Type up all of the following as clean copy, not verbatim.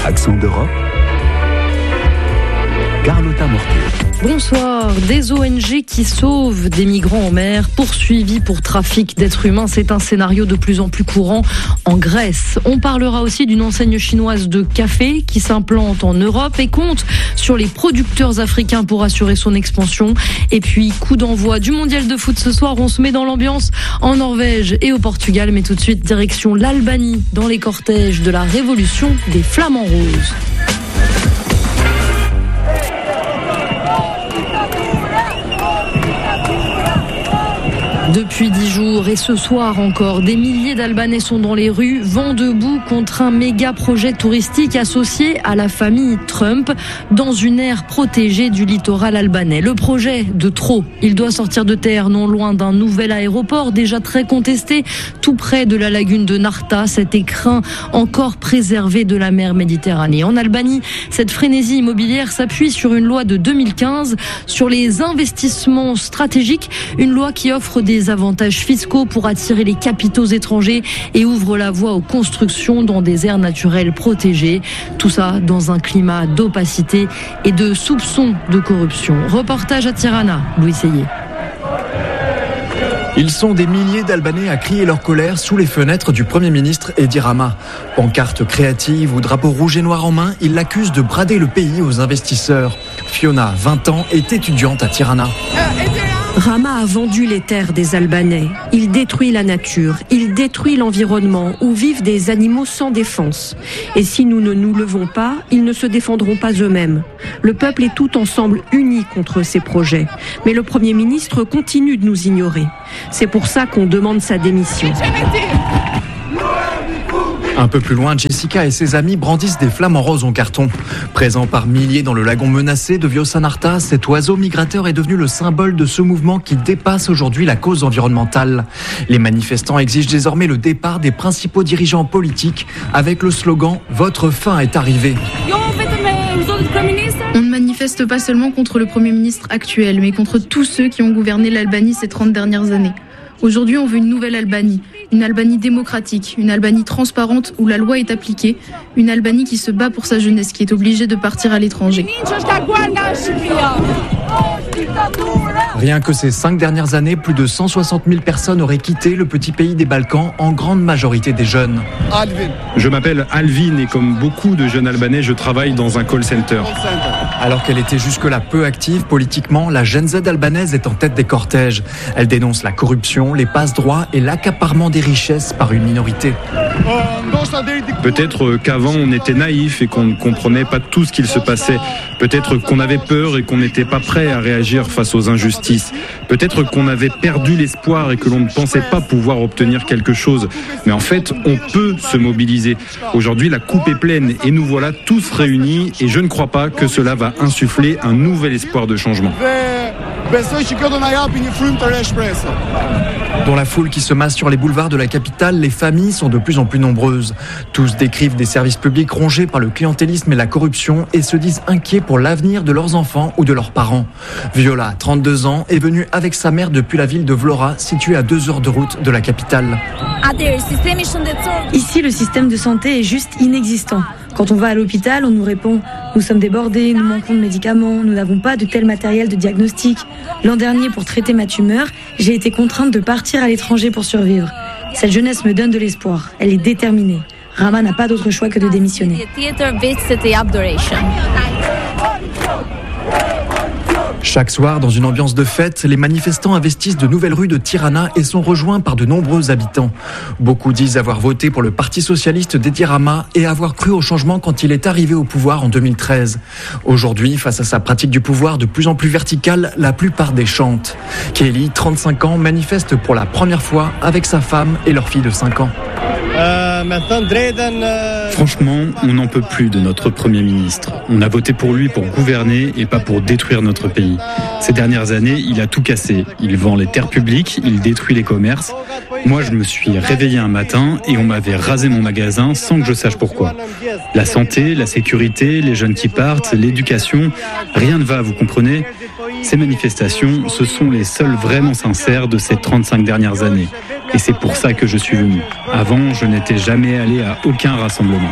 Accent d'Europe, Carlotta Mortier. Bonsoir. Des ONG qui sauvent des migrants en mer, poursuivis pour trafic d'êtres humains. C'est un scénario de plus en plus courant en Grèce. On parlera aussi d'une enseigne chinoise de café qui s'implante en Europe et compte sur les producteurs africains pour assurer son expansion. Et puis, coup d'envoi du mondial de foot ce soir. On se met dans l'ambiance en Norvège et au Portugal. Mais tout de suite, direction l'Albanie, dans les cortèges de la révolution des Flamants Roses. Depuis 10 jours et ce soir encore, des milliers d'Albanais sont dans les rues, vent debout contre un méga projet touristique associé à la famille Trump dans une aire protégée du littoral albanais. Le projet de trop, il doit sortir de terre non loin d'un nouvel aéroport déjà très contesté, tout près de la lagune de Narta, cet écrin encore préservé de la mer Méditerranée. En Albanie, cette frénésie immobilière s'appuie sur une loi de 2015 sur les investissements stratégiques, une loi qui offre des avantages fiscaux pour attirer les capitaux étrangers et ouvre la voie aux constructions dans des aires naturelles protégées. Tout ça dans un climat d'opacité et de soupçons de corruption. Reportage à Tirana, Louis Seyé. Ils sont des milliers d'Albanais à crier leur colère sous les fenêtres du Premier ministre Edi Rama. Pancarte créative ou drapeau rouge et noir en main, ils l'accusent de brader le pays aux investisseurs. Fiona, 20 ans, est étudiante à Tirana. Rama a vendu les terres des Albanais. Il détruit la nature, il détruit l'environnement où vivent des animaux sans défense. Et si nous ne nous levons pas, ils ne se défendront pas eux-mêmes. Le peuple est tout ensemble uni contre ces projets. Mais le Premier ministre continue de nous ignorer. C'est pour ça qu'on demande sa démission. Un peu plus loin, Jessica et ses amis brandissent des flamants roses en carton. Présent par milliers dans le lagon menacé de Vjosa-Narta, cet oiseau migrateur est devenu le symbole de ce mouvement qui dépasse aujourd'hui la cause environnementale. Les manifestants exigent désormais le départ des principaux dirigeants politiques avec le slogan « Votre fin est arrivée ». On ne manifeste pas seulement contre le Premier ministre actuel, mais contre tous ceux qui ont gouverné l'Albanie ces 30 dernières années. Aujourd'hui, on veut une nouvelle Albanie, une Albanie démocratique, une Albanie transparente où la loi est appliquée, une Albanie qui se bat pour sa jeunesse, qui est obligée de partir à l'étranger. Rien que ces 5 dernières années, plus de 160 000 personnes auraient quitté le petit pays des Balkans, en grande majorité des jeunes. Je m'appelle Alvin et comme beaucoup de jeunes Albanais, je travaille dans un call center. Alors qu'elle était jusque-là peu active politiquement, la Gen Z albanaise est en tête des cortèges. Elle dénonce la corruption, les passe-droits et l'accaparement des richesses par une minorité. Peut-être qu'avant on était naïf et qu'on ne comprenait pas tout ce qu'il se passait. Peut-être qu'on avait peur et qu'on n'était pas prêt à réagir face aux injustices. Peut-être qu'on avait perdu l'espoir et que l'on ne pensait pas pouvoir obtenir quelque chose. Mais en fait, on peut se mobiliser. Aujourd'hui, la coupe est pleine et nous voilà tous réunis et je ne crois pas que cela va insuffler un nouvel espoir de changement. Dans la foule qui se masse sur les boulevards de la capitale, les familles sont de plus en plus nombreuses. Tous décrivent des services publics rongés par le clientélisme et la corruption et se disent inquiets pour l'avenir de leurs enfants ou de leurs parents. Viola, 32 ans, est venue avec sa mère depuis la ville de Vlora, située à 2 heures de route de la capitale. Ici, le système de santé est juste inexistant. Quand on va à l'hôpital, on nous répond « Nous sommes débordés, nous manquons de médicaments, nous n'avons pas de tel matériel de diagnostic. » L'an dernier, pour traiter ma tumeur, j'ai été contrainte de partir à l'étranger pour survivre. Cette jeunesse me donne de l'espoir. Elle est déterminée. Rama n'a pas d'autre choix que de démissionner. Chaque soir, dans une ambiance de fête, les manifestants investissent de nouvelles rues de Tirana et sont rejoints par de nombreux habitants. Beaucoup disent avoir voté pour le Parti socialiste d'Edi Rama et avoir cru au changement quand il est arrivé au pouvoir en 2013. Aujourd'hui, face à sa pratique du pouvoir de plus en plus verticale, la plupart déchantent. Kelly, 35 ans, manifeste pour la première fois avec sa femme et leur fille de 5 ans. Franchement, on n'en peut plus de notre Premier ministre. On a voté pour lui pour gouverner et pas pour détruire notre pays. Ces dernières années, il a tout cassé. Il vend les terres publiques, il détruit les commerces. Moi, je me suis réveillé un matin et on m'avait rasé mon magasin sans que je sache pourquoi. La santé, la sécurité, les jeunes qui partent, l'éducation, rien ne va, vous comprenez ? Ces manifestations, ce sont les seules vraiment sincères de ces 35 dernières années. Et c'est pour ça que je suis venu. Avant, je n'étais jamais allé à aucun rassemblement.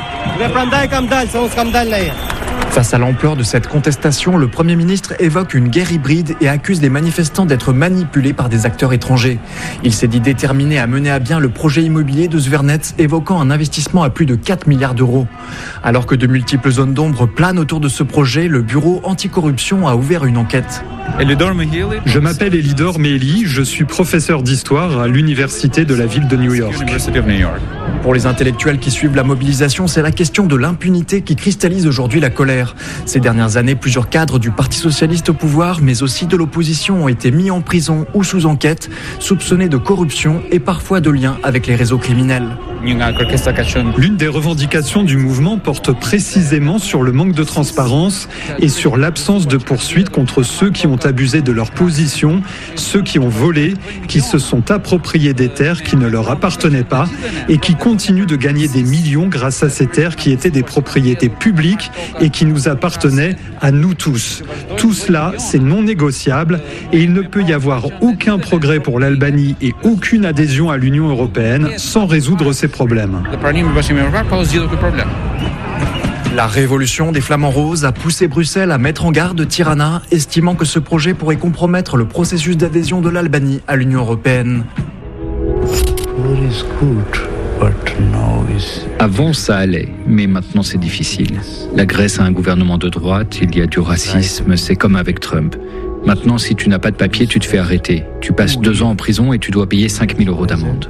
Face à l'ampleur de cette contestation, le Premier ministre évoque une guerre hybride et accuse les manifestants d'être manipulés par des acteurs étrangers. Il s'est dit déterminé à mener à bien le projet immobilier de Zvernets, évoquant un investissement à plus de 4 milliards d'euros. Alors que de multiples zones d'ombre planent autour de ce projet, le bureau anticorruption a ouvert une enquête. Je m'appelle Elidor Meili, je suis professeur d'histoire à l'université de la ville de New York. Pour les intellectuels qui suivent la mobilisation, c'est la question de l'impunité qui cristallise aujourd'hui la colère. Ces dernières années, plusieurs cadres du Parti socialiste au pouvoir, mais aussi de l'opposition, ont été mis en prison ou sous enquête, soupçonnés de corruption et parfois de liens avec les réseaux criminels. L'une des revendications du mouvement porte précisément sur le manque de transparence et sur l'absence de poursuites contre ceux qui ont abusé de leur position, ceux qui ont volé, qui se sont appropriés des terres qui ne leur appartenaient pas et qui continuent de gagner des millions grâce à ces terres qui étaient des propriétés publiques et qui nous appartenaient à nous tous. Tout cela, c'est non négociable et il ne peut y avoir aucun progrès pour l'Albanie et aucune adhésion à l'Union européenne sans résoudre ces problèmes. La révolution des flamants roses a poussé Bruxelles à mettre en garde Tirana, estimant que ce projet pourrait compromettre le processus d'adhésion de l'Albanie à l'Union européenne. Avant, ça allait, mais maintenant c'est difficile. La Grèce a un gouvernement de droite, il y a du racisme, c'est comme avec Trump. Maintenant, si tu n'as pas de papier, tu te fais arrêter. Tu passes 2 ans en prison et tu dois payer 5 000 € d'amende.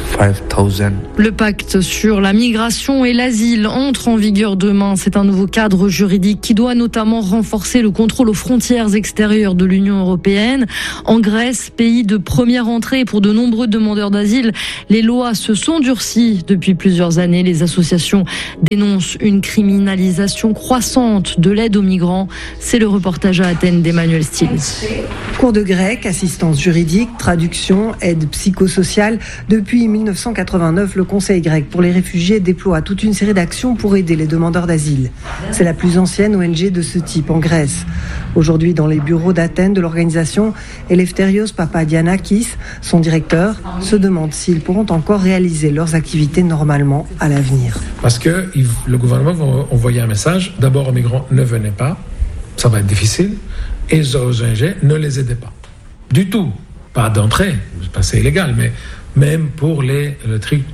Le pacte sur la migration et l'asile entre en vigueur demain. C'est un nouveau cadre juridique qui doit notamment renforcer le contrôle aux frontières extérieures de l'Union européenne. En Grèce, pays de première entrée pour de nombreux demandeurs d'asile, les lois se sont durcies depuis plusieurs années. Les associations dénoncent une criminalisation croissante de l'aide aux migrants. C'est le reportage à Athènes d'Emmanuel Stiles. Cours de grec, assistance juridique, traduction, aide psychosociale. Depuis 1989, le Conseil grec pour les réfugiés déploie toute une série d'actions pour aider les demandeurs d'asile. C'est la plus ancienne ONG de ce type en Grèce. Aujourd'hui, dans les bureaux d'Athènes de l'organisation, Eleftherios Papadianakis, son directeur, se demande s'ils pourront encore réaliser leurs activités normalement à l'avenir. Parce que le gouvernement va envoyer un message. D'abord, aux migrants, ne venez pas. Ça va être difficile. Et les ONG ne les aidaient pas. Du tout. Pas d'entrée, c'est illégal, mais même pour les trucs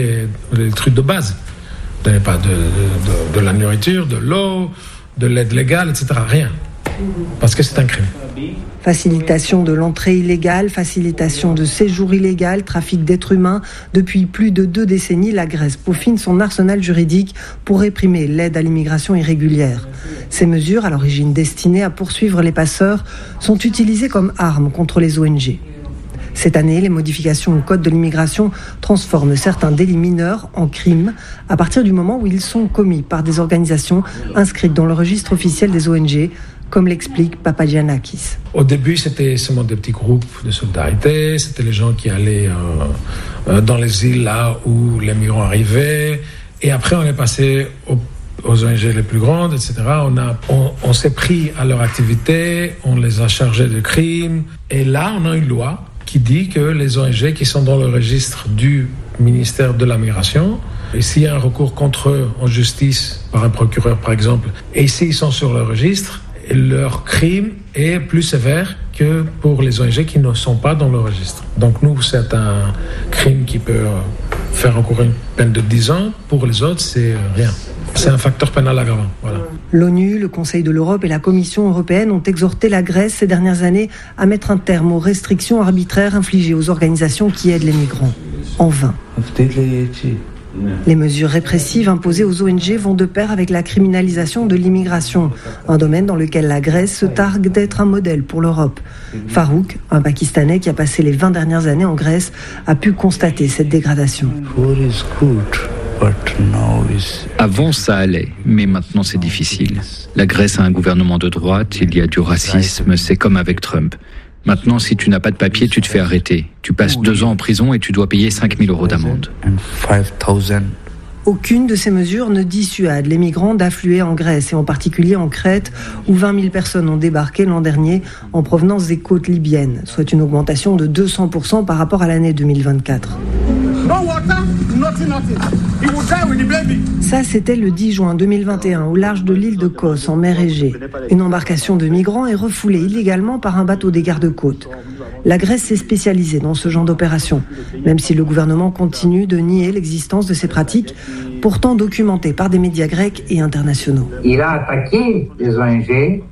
de base. Donnez pas de la nourriture, de l'eau, de l'aide légale, etc. Rien. Parce que c'est un crime. Facilitation de l'entrée illégale, facilitation de séjour illégal, trafic d'êtres humains. Depuis plus de 2 décennies, la Grèce peaufine son arsenal juridique pour réprimer l'aide à l'immigration irrégulière. Ces mesures, à l'origine destinées à poursuivre les passeurs, sont utilisées comme armes contre les ONG. Cette année, les modifications au code de l'immigration transforment certains délits mineurs en crimes à partir du moment où ils sont commis par des organisations inscrites dans le registre officiel des ONG, comme l'explique Papadianakis. Au début, c'était seulement des petits groupes de solidarité, c'était les gens qui allaient dans les îles là où les migrants arrivaient, et après on est passé aux ONG les plus grandes, etc. On s'est pris à leur activité, on les a chargés de crimes, et là on a une loi qui dit que les ONG qui sont dans le registre du ministère de la Migration, et s'il y a un recours contre eux en justice par un procureur par exemple, et s'ils sont sur le registre, leur crime est plus sévère que pour les ONG qui ne sont pas dans le registre. Donc nous, c'est un crime qui peut faire encourir une peine de 10 ans. Pour les autres, c'est rien. C'est un facteur pénal aggravant. Voilà. L'ONU, le Conseil de l'Europe et la Commission européenne ont exhorté la Grèce ces dernières années à mettre un terme aux restrictions arbitraires infligées aux organisations qui aident les migrants. En vain. Les mesures répressives imposées aux ONG vont de pair avec la criminalisation de l'immigration, un domaine dans lequel la Grèce se targue d'être un modèle pour l'Europe. Farouk, un Pakistanais qui a passé les 20 dernières années en Grèce, a pu constater cette dégradation. Avant, ça allait, mais maintenant c'est difficile. La Grèce a un gouvernement de droite, il y a du racisme, c'est comme avec Trump. Maintenant, si tu n'as pas de papier, tu te fais arrêter. Tu passes 2 ans en prison et tu dois payer 5 000 € d'amende. Aucune de ces mesures ne dissuade les migrants d'affluer en Grèce et en particulier en Crète où 20 000 personnes ont débarqué l'an dernier en provenance des côtes libyennes, soit une augmentation de 200% par rapport à l'année 2024. Ça, c'était le 10 juin 2021 au large de l'île de Kos, en mer Égée. Une embarcation de migrants est refoulée illégalement par un bateau des gardes-côtes. La Grèce s'est spécialisée dans ce genre d'opération, même si le gouvernement continue de nier l'existence de ces pratiques, pourtant documentées par des médias grecs et internationaux. Il a attaqué les ONG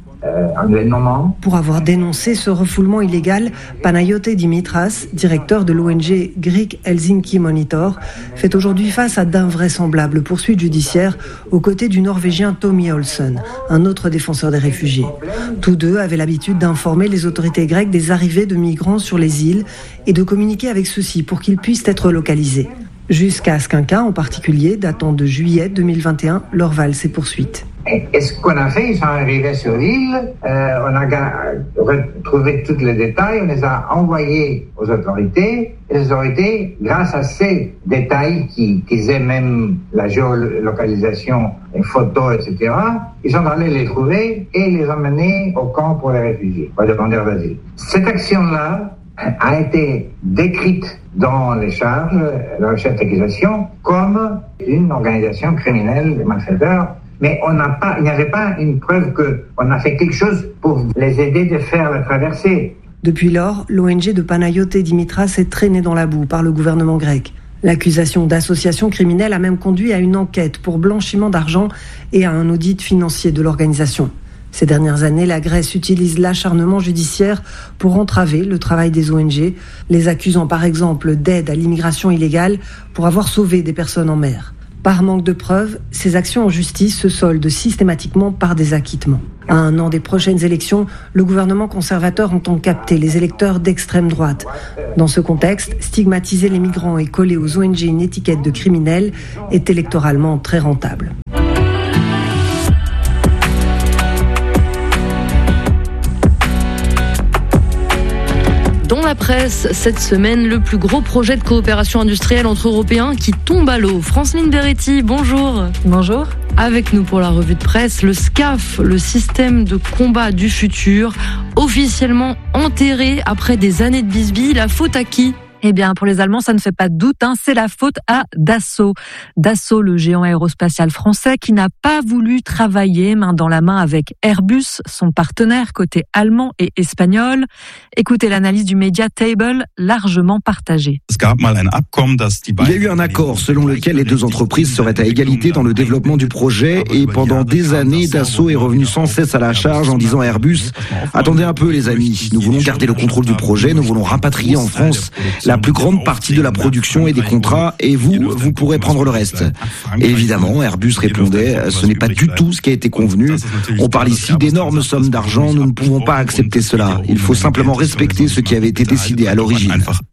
pour avoir dénoncé ce refoulement illégal, Panayote Dimitras, directeur de l'ONG Greek Helsinki Monitor, fait aujourd'hui face à d'invraisemblables poursuites judiciaires aux côtés du Norvégien Tommy Olsen, un autre défenseur des réfugiés. Tous deux avaient l'habitude d'informer les autorités grecques des arrivées de migrants sur les îles et de communiquer avec ceux-ci pour qu'ils puissent être localisés. Jusqu'à ce qu'un cas en particulier, datant de juillet 2021, leur vale ses poursuites. Et ce qu'on a fait, ils sont arrivés sur l'île, on a retrouvé tous les détails, on les a envoyés aux autorités, et les autorités, grâce à ces détails qui disaient même la géolocalisation, les photos, etc., ils sont allés les trouver et les emmener au camp pour les réfugiés, pour les demandeurs d'asile. Cette action-là a été décrite dans les charges, dans le chef d'accusation, comme une organisation criminelle des malfaiteurs. Mais il n'y avait pas une preuve qu'on a fait quelque chose pour les aider de faire la traversée. Depuis lors, l'ONG de Panayote Dimitras est traînée dans la boue par le gouvernement grec. L'accusation d'association criminelle a même conduit à une enquête pour blanchiment d'argent et à un audit financier de l'organisation. Ces dernières années, la Grèce utilise l'acharnement judiciaire pour entraver le travail des ONG, les accusant par exemple d'aide à l'immigration illégale pour avoir sauvé des personnes en mer. Par manque de preuves, ces actions en justice se soldent systématiquement par des acquittements. À un an des prochaines élections, le gouvernement conservateur entend capter les électeurs d'extrême droite. Dans ce contexte, stigmatiser les migrants et coller aux ONG une étiquette de criminels est électoralement très rentable. Dans la presse, cette semaine, le plus gros projet de coopération industrielle entre Européens qui tombe à l'eau. Franceline Beretti, bonjour. Bonjour. Avec nous pour la revue de presse, le SCAF, le système de combat du futur, officiellement enterré après des années de bisbille. La faute à qui ? Eh bien, pour les Allemands, ça ne fait pas de doute, c'est la faute à Dassault. Dassault, le géant aérospatial français, qui n'a pas voulu travailler main dans la main avec Airbus, son partenaire côté allemand et espagnol. Écoutez l'analyse du média Table, largement partagée. Il y a eu un accord selon lequel les deux entreprises seraient à égalité dans le développement du projet et pendant des années, Dassault est revenu sans cesse à la charge en disant à Airbus « Attendez un peu les amis, nous voulons garder le contrôle du projet, nous voulons rapatrier en France la plus grande partie de la production et des contrats, et vous pourrez prendre le reste. » Et évidemment, Airbus répondait « Ce n'est pas du tout ce qui a été convenu. On parle ici d'énormes sommes d'argent, nous ne pouvons pas accepter cela. Il faut simplement respecter ce qui avait été décidé à l'origine. »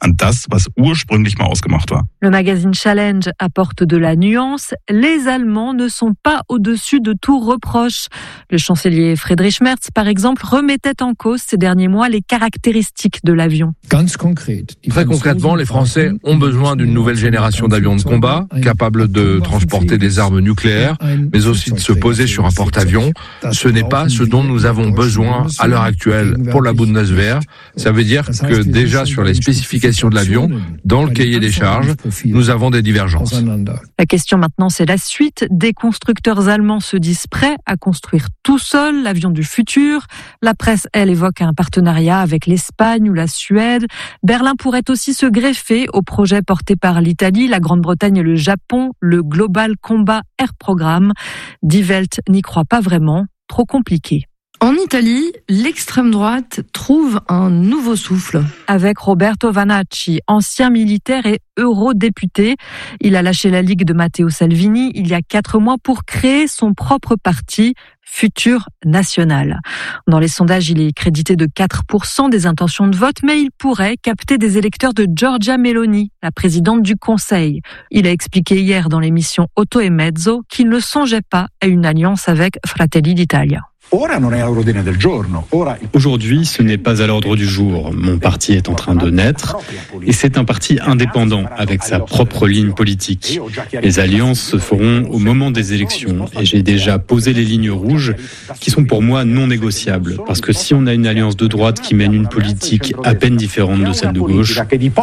Le magazine Challenge apporte de la nuance. Les Allemands ne sont pas au-dessus de tout reproche. Le chancelier Friedrich Merz, par exemple, remettait en cause ces derniers mois les caractéristiques de l'avion. Très concrètement, les Français ont besoin d'une nouvelle génération d'avions de combat, capables de transporter des armes nucléaires, mais aussi de se poser sur un porte-avions. Ce n'est pas ce dont nous avons besoin à l'heure actuelle pour la Bundeswehr. Ça veut dire que déjà sur les spécifications de l'avion, dans le cahier des charges, nous avons des divergences. La question maintenant, c'est la suite. Des constructeurs allemands se disent prêts à construire tout seuls l'avion du futur. La presse, elle, évoque un partenariat avec l'Espagne ou la Suède. Berlin pourrait aussi se greffer au projet porté par l'Italie, la Grande-Bretagne et le Japon, le Global Combat Air Programme. Die Welt n'y croit pas vraiment, trop compliqué. En Italie, l'extrême droite trouve un nouveau souffle. Avec Roberto Vanacci, ancien militaire et eurodéputé, il a lâché la ligue de Matteo Salvini il y a 4 mois pour créer son propre parti, Futur National. Dans les sondages, il est crédité de 4% des intentions de vote, mais il pourrait capter des électeurs de Giorgia Meloni, la présidente du Conseil. Il a expliqué hier dans l'émission Otto e Mezzo qu'il ne songeait pas à une alliance avec Fratelli d'Italia. Aujourd'hui, ce n'est pas à l'ordre du jour. Mon parti est en train de naître et c'est un parti indépendant avec sa propre ligne politique. Les alliances se feront au moment des élections et j'ai déjà posé les lignes rouges qui sont pour moi non négociables. Parce que si on a une alliance de droite qui mène une politique à peine différente de celle de gauche...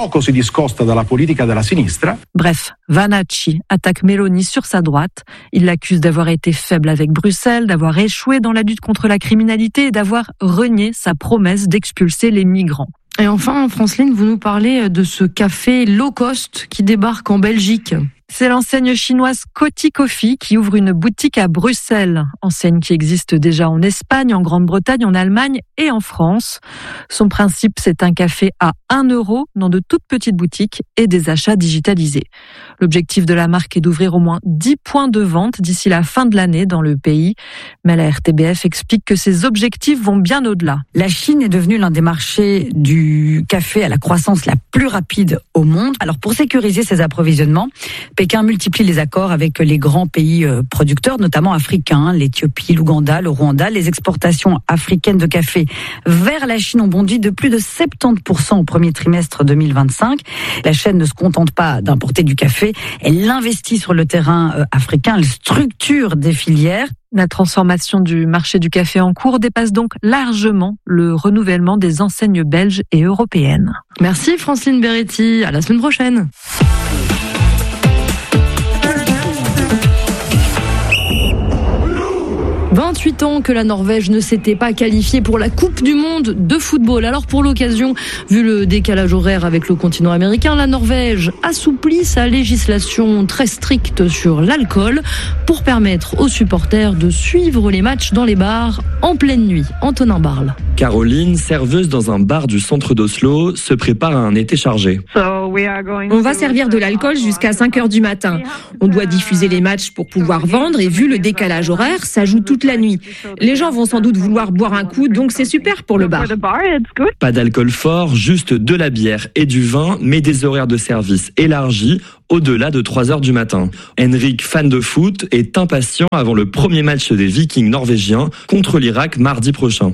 Bref, Vanacci attaque Meloni sur sa droite. Il l'accuse d'avoir été faible avec Bruxelles, d'avoir échoué dans la lutte contre la criminalité et d'avoir renié sa promesse d'expulser les migrants. Et enfin, Franceline, vous nous parlez de ce café low cost qui débarque en Belgique. C'est l'enseigne chinoise Coty Coffee qui ouvre une boutique à Bruxelles. Enseigne qui existe déjà en Espagne, en Grande-Bretagne, en Allemagne et en France. Son principe, c'est un café à 1 € dans de toutes petites boutiques et des achats digitalisés. L'objectif de la marque est d'ouvrir au moins 10 points de vente d'ici la fin de l'année dans le pays. Mais la RTBF explique que ces objectifs vont bien au-delà. La Chine est devenue l'un des marchés du café à la croissance la plus rapide au monde. Alors pour sécuriser ses approvisionnements, Pékin multiplie les accords avec les grands pays producteurs, notamment africains, l'Éthiopie, l'Ouganda, le Rwanda. Les exportations africaines de café vers la Chine ont bondi de plus de 70% au premier trimestre 2025. La chaîne ne se contente pas d'importer du café, elle investit sur le terrain africain, elle structure des filières. La transformation du marché du café en cours dépasse donc largement le renouvellement des enseignes belges et européennes. Merci Francine Beretti, à la semaine prochaine. 28 ans que la Norvège ne s'était pas qualifiée pour la Coupe du Monde de football. Alors pour l'occasion, vu le décalage horaire avec le continent américain, la Norvège assouplit sa législation très stricte sur l'alcool pour permettre aux supporters de suivre les matchs dans les bars en pleine nuit. Antonin Barle. Caroline, serveuse dans un bar du centre d'Oslo, se prépare à un été chargé. On va servir de l'alcool jusqu'à 5h du matin. On doit diffuser les matchs pour pouvoir vendre et vu le décalage horaire, ça joue toute la nuit. Les gens vont sans doute vouloir boire un coup, donc c'est super pour le bar. Pas d'alcool fort, juste de la bière et du vin, mais des horaires de service élargis au-delà de 3h du matin. Henrik, fan de foot, est impatient avant le premier match des Vikings norvégiens contre l'Irak mardi prochain.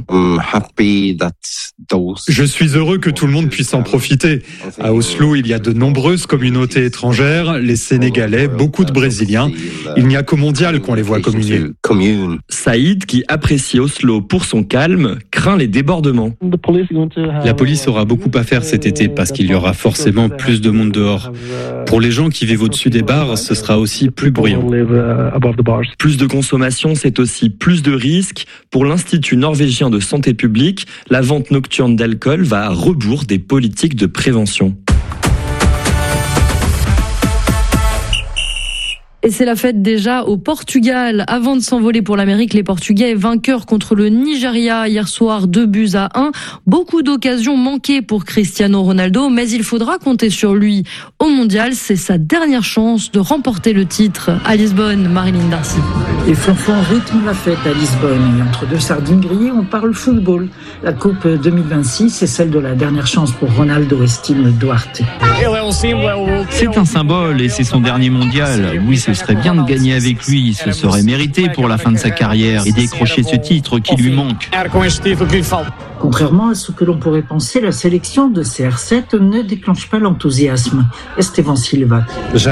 Je suis heureux que tout le monde puisse en profiter. À Oslo, il y a de nombreuses communautés étrangères, les Sénégalais, beaucoup de Brésiliens. Il n'y a qu'au mondial qu'on les voit communier. Saïd, qui apprécie Oslo pour son calme, craint les débordements. La police aura beaucoup à faire cet été parce qu'il y aura forcément plus de monde dehors. Pour les gens qui vivent au-dessus des bars, ce sera aussi plus bruyant. Plus de consommation, c'est aussi plus de risques. Pour l'Institut norvégien de santé publique, la vente nocturne d'alcool va à rebours des politiques de prévention. Et c'est la fête déjà au Portugal. Avant de s'envoler pour l'Amérique, les Portugais vainqueurs contre le Nigeria hier soir 2-1. Beaucoup d'occasions manquées pour Cristiano Ronaldo, mais il faudra compter sur lui au Mondial. C'est sa dernière chance de remporter le titre à Lisbonne. Marilyn Darcy. Les flonflons rythment la fête à Lisbonne. Et entre deux sardines grillées, on parle football. La Coupe 2026 est celle de la dernière chance pour Ronaldo, estime Duarte. C'est un symbole et c'est son dernier mondial. Oui, ce serait bien de gagner avec lui, ce serait mérité pour la fin de sa carrière et décrocher ce titre qui lui manque. Contrairement à ce que l'on pourrait penser, la sélection de CR7 ne déclenche pas l'enthousiasme. Esteban Silva.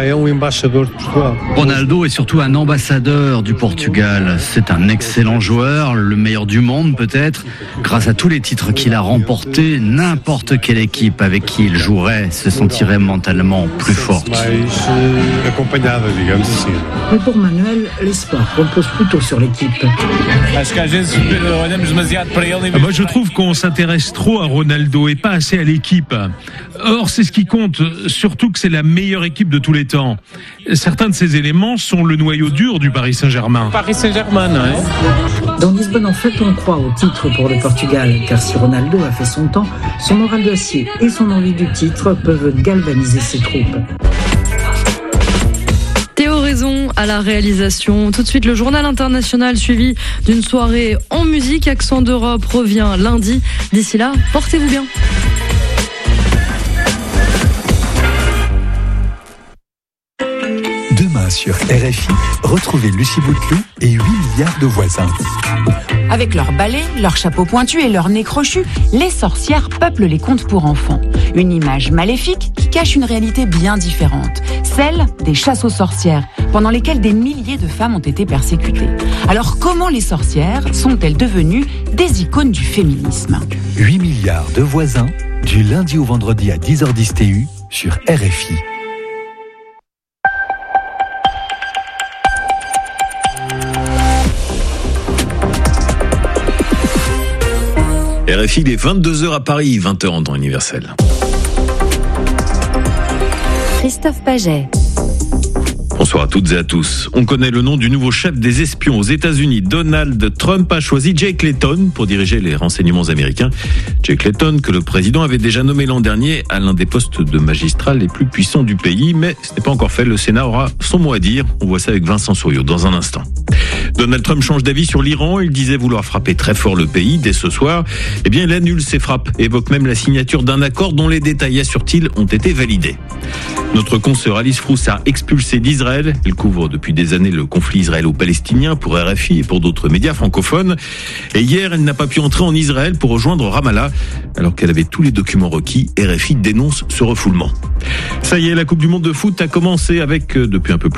Ronaldo est surtout un ambassadeur du Portugal. C'est un excellent joueur, le meilleur du monde peut-être. Grâce à tous les titres qu'il a remportés, n'importe quelle équipe avec qui il jouerait se sentirait mentalement plus forte. Mais pour Manuel, l'espoir repose plutôt sur l'équipe. Moi, je trouve qu'on s'intéresse trop à Ronaldo et pas assez à l'équipe. Or, c'est ce qui compte, surtout que c'est la meilleure équipe de tous les temps. Certains de ces éléments sont le noyau dur du Paris Saint-Germain. Dans Lisbonne, en fait, on croit au titre pour le Portugal, car si Ronaldo a fait son temps, son moral d'acier et son envie du titre peuvent galvaniser ses troupes. Théo Raison à la réalisation. Tout de suite, le journal international suivi d'une soirée en musique. Accent d'Europe revient lundi. D'ici là, portez-vous bien. Demain sur RFI, retrouvez Lucie Bouteloup et 8 milliards de voisins. Avec leurs balais, leurs chapeaux pointus et leurs nez crochus, les sorcières peuplent les contes pour enfants. Une image maléfique qui cache une réalité bien différente, celle des chasses aux sorcières, pendant lesquelles des milliers de femmes ont été persécutées. Alors comment les sorcières sont-elles devenues des icônes du féminisme ? 8 milliards de voisins, du lundi au vendredi à 10h10 TU sur RFI. RFI, il est 22h à Paris, 20h en temps universel. Christophe Paget. Bonsoir à toutes et à tous. On connaît le nom du nouveau chef des espions aux États-Unis. Donald Trump a choisi Jake Layton pour diriger les renseignements américains. Jake Layton, que le président avait déjà nommé l'an dernier à l'un des postes de magistrat les plus puissants du pays. Mais ce n'est pas encore fait. Le Sénat aura son mot à dire. On voit ça avec Vincent Souriau dans un instant. Donald Trump change d'avis sur l'Iran. Il disait vouloir frapper très fort le pays dès ce soir. Eh bien, il annule ses frappes. Évoque même la signature d'un accord dont les détails, assure-t-il, ont été validés. Notre consoeur Alice Frousse a expulsé d'Israël. Elle couvre depuis des années le conflit israélo-palestinien pour RFI et pour d'autres médias francophones. Et hier, elle n'a pas pu entrer en Israël pour rejoindre Ramallah. Alors qu'elle avait tous les documents requis, RFI dénonce ce refoulement. Ça y est, la Coupe du Monde de foot a commencé avec, depuis un peu plus